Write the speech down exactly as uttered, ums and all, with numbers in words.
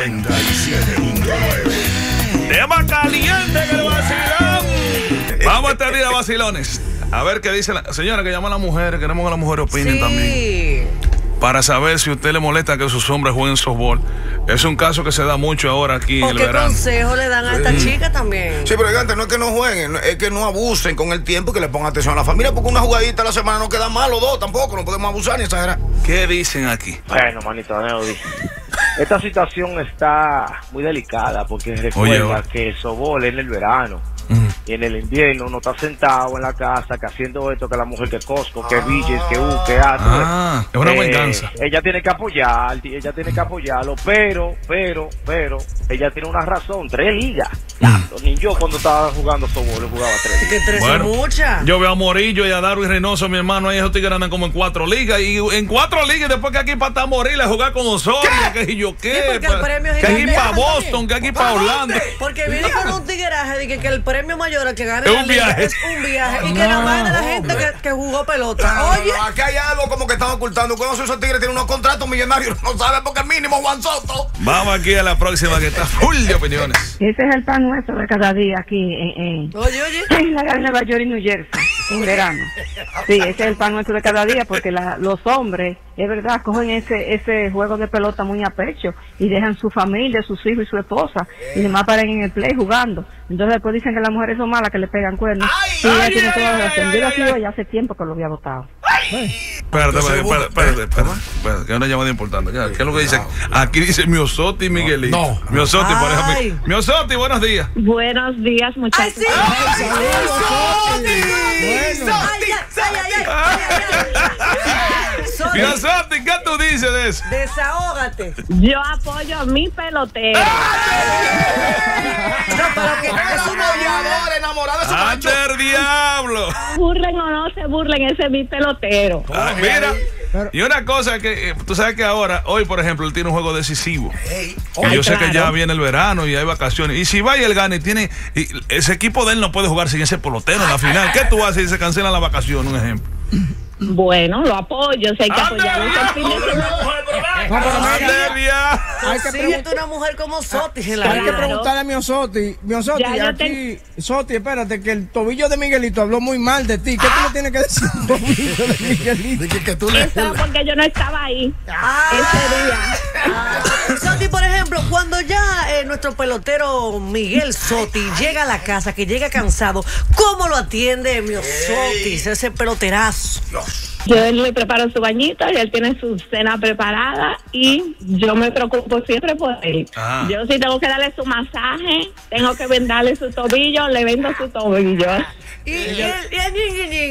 noventa y siete punto nueve. Tema caliente en el vacilón. Vamos a este día de vacilones. A ver qué dice la señora que llama a las mujeres. Queremos que las mujeres opinen sí. también. Para saber si a usted le molesta que sus hombres jueguen softball. Es un caso que se da mucho ahora aquí en el ¿Qué verano. consejo le dan a esta Sí. chica también? Sí, pero gigante, no es que no jueguen, es que no abusen con el tiempo y que le pongan atención a la familia, porque una jugadita a la semana no queda mal, o dos tampoco, no podemos abusar ni exagerar. ¿Qué dicen aquí? Bueno, manito, Neody, esta situación está muy delicada porque recuerda Oye, que el sobol es en el verano. Mm. Y en el invierno uno está sentado en la casa que haciendo esto, que la mujer que Costco, que Villes, que U, que A. Ah, es una Eh, venganza. Ella tiene que apoyar, ella tiene que apoyarlo, pero, pero, pero, ella tiene una razón, tres ligas. Mm. Ni yo cuando estaba jugando softball jugaba tres Es que ligas. tres Bueno, son muchas. Yo veo a Morillo y a Darwin Reynoso, mi hermano, ahí esos tigres andan como en cuatro ligas. Y en cuatro ligas, y después que aquí para estar morir, a jugar con nosotros, que si yo qué. Sí, porque el premio es que aquí gigante. para Boston, que aquí para Orlando. Porque viene con un tigueraje de que, que el premio mayor al que gane Es la un liga viaje. es un viaje y que no gane la gente que, que jugó pelota. No, no, Oye, no, aquí hay algo como que están ocultando. Cuando esos tigres tienen unos contratos millonarios, no saben porque el mínimo Juan Soto. Vamos aquí a la próxima que está full de opiniones. Ese es el pan nuestro de cada día aquí en, en, oye, oye. en la Nueva York y New Jersey, en verano. Sí, ese es el pan nuestro de cada día porque la, los hombres, es verdad, cogen ese ese juego de pelota muy a pecho y dejan su familia, sus hijos y su esposa y demás paran en el play jugando. Entonces después dicen que las mujeres son malas, que le pegan cuernos. Sí, ella tiene toda la razón. Yo lo sigo ya hace tiempo que lo había votado. Espérate, espérate, espérate, espérate, espérate, espérate, que es una llamada importante. ¿Qué es lo que dice? Aquí dice Miosotti y Miguelito. No. Miosotti, por Ay. ejemplo. Miosotti, buenos días. Buenos días, ¡Ay, muchachos. sí! ¡Ay, ay, ay, ay, ay, ay! Sorry. Miosotti, ¿qué tú dices de eso? Desahógate. Yo apoyo a mi pelotero. No, pero que es una apoyador enamorado de su macho. ¡Ante el diablo! Burlen o no se burlen, ese es mi pelotero. Ah, mira, y una cosa que eh, tú sabes que ahora, hoy por ejemplo, él tiene un juego decisivo. Ey, Que Ay, yo sé que claro. ya viene el verano y hay vacaciones. Y si va y él gana y tiene. Y ese equipo de él no puede jugar sin ese pelotero en la final. ¿Qué tú haces si se cancelan las vacaciones? Un ejemplo. Bueno, lo apoyo, si hay que apoyarlo ese fin de semana. ¡Ande diablo! Hay que, Consíguete una mujer como Sotis en la hay que vida. preguntarle a Miosotti. Miosotti, Ya, yo aquí. Soti, espérate, que el tobillo de Miguelito habló muy mal de ti. ¿Qué tú le tienes que decir al tobillo de Miguelito? que, que tú le... Eso porque yo no estaba ahí Ah, ese día. ah. Soti, por ejemplo, cuando ya eh, nuestro pelotero Miguel Soti llega a la casa, que llega cansado, ¿cómo lo atiende Miosotis, ese peloterazo? Yo le preparo su bañito y él tiene su cena preparada y yo me preocupo siempre por él. Ah. Yo si tengo que darle su masaje, tengo que vendarle su tobillo, le vendo su tobillo. Y, y, y, y, y, y,